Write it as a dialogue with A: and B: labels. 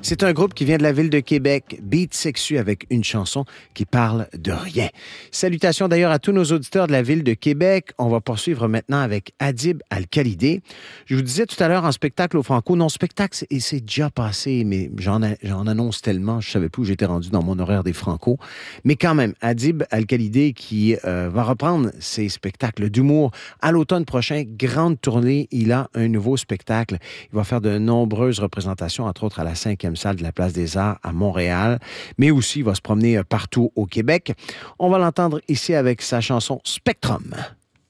A: C'est un groupe qui vient de la ville de Québec, Beat Sexu, avec une chanson qui parle de rien. Salutations d'ailleurs à tous nos auditeurs de la ville de Québec. On va poursuivre maintenant avec Adib Al-Khalidé. Je vous disais tout à l'heure en spectacle au Franco, non, spectacle, c'est déjà passé, mais j'en annonce tellement, je ne savais plus où j'étais rendu dans mon horaire des Franco. Mais quand même, Adib Al-Khalidé qui va reprendre ses spectacles d'humour à l'automne prochain. Grande tournée, il a un nouveau spectacle. Il va faire de nombreuses représentations, entre autres à la 5e salle de la Place des Arts à Montréal, mais aussi il va se promener partout au Québec. On va l'entendre ici avec sa chanson Spectrum.